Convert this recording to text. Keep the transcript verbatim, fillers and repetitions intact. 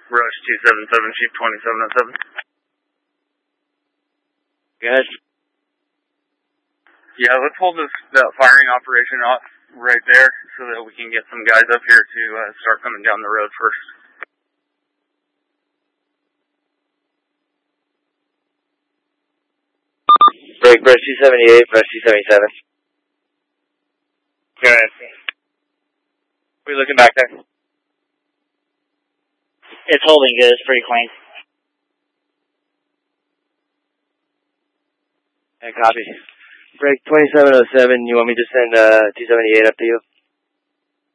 Rush two seven seven, Chief twenty-seven oh seven. Go ahead. Yeah, let's hold this that firing operation off right there so that we can get some guys up here to uh, start coming down the road first. Break, Brush two seventy-eight, Brush two seventy-seven. Go ahead. What are you looking back there? It's holding good. It's pretty clean. Yeah, copy. Break twenty-seven oh seven, you want me to send uh, two seventy-eight up to you?